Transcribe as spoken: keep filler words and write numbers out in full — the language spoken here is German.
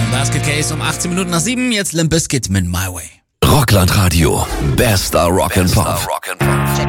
Basket Case um achtzehn Minuten nach sieben, jetzt Limp Bizkit mit My Way. Rockland Radio, bester Rock'n'Pop. Check